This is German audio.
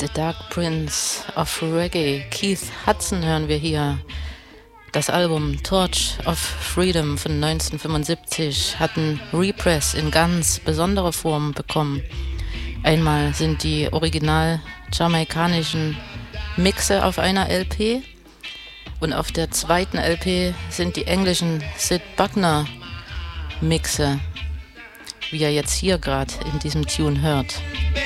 The Dark Prince of Reggae. Keith Hudson hören wir hier. Das Album Torch of Freedom von 1975 hat einen Repress in ganz besonderer Form bekommen. Einmal sind die original jamaikanischen Mixe auf einer LP und auf der zweiten LP sind die englischen Sid Buckner Mixe, wie ihr jetzt hier gerade in diesem Tune hört.